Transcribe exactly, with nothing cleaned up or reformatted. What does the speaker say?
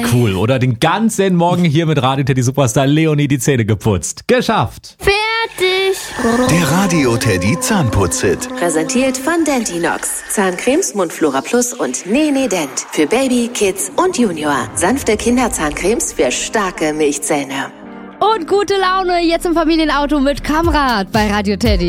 cool, oder? Den ganzen Morgen hier mit Radio Teddy Superstar Leonie die Zähne geputzt. Geschafft! Fertig! Der Radio Teddy Zahnputz-Hit. Präsentiert von Dentinox. Zahncremes Mundflora Plus und Nene Dent. Für Baby, Kids und Junior. Sanfte Kinderzahncremes für starke Milchzähne. Und gute Laune jetzt im Familienauto mit Kamrad bei Radio Teddy.